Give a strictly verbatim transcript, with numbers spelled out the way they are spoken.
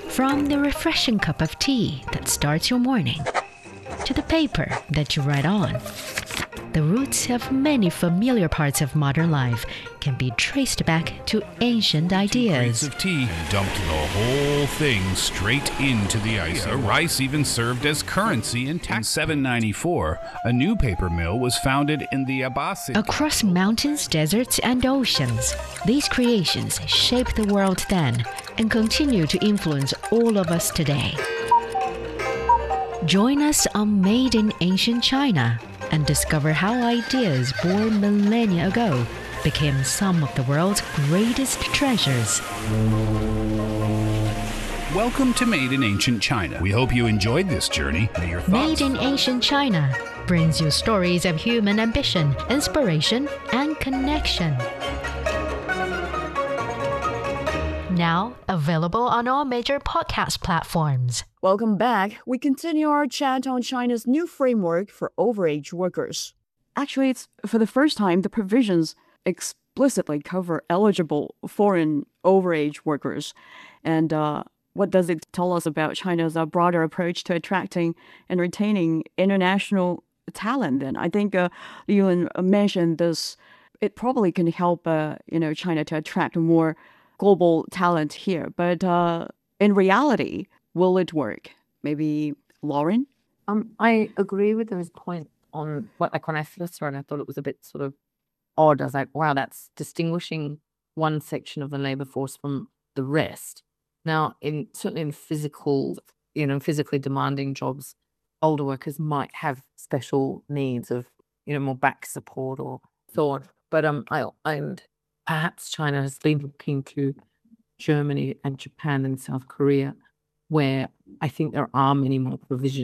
From the refreshing cup of tea that starts your morning to the paper that you write on, the roots of many familiar parts of modern life can be traced back to ancient ideas. Of tea and dumped the whole thing straight into the ice. Yeah, rice even served as currency in, in seven ninety-four. A new paper mill was founded in the Abbasid. Across mountains, deserts, and oceans, these creations shaped the world then and continue to influence all of us today. Join us on Made in Ancient China and discover how ideas born millennia ago became some of the world's greatest treasures. Welcome to Made in Ancient China. We hope you enjoyed this journey. May your thoughts... Made in Ancient China brings you stories of human ambition, inspiration, and connection. Now available on all major podcast platforms. Welcome back. We continue our chat on China's new framework for overage workers. Actually, it's for the first time the provisions explicitly cover eligible foreign overage workers. And uh, what does it tell us about China's uh, broader approach to attracting and retaining international talent? And I think uh, Yuan mentioned this. It probably can help uh, you know China to attract more global talent here. But uh, in reality, will it work? Maybe Lauren? Um, I agree with his point on what, like when I first read, I thought it was a bit sort of odd. I was like, wow, that's distinguishing one section of the labor force from the rest. Now, in certainly in physical, you know, physically demanding jobs, older workers might have special needs of, you know, more back support or so on. But um, I and perhaps China has been looking to Germany and Japan and South Korea, where I think there are many more provisions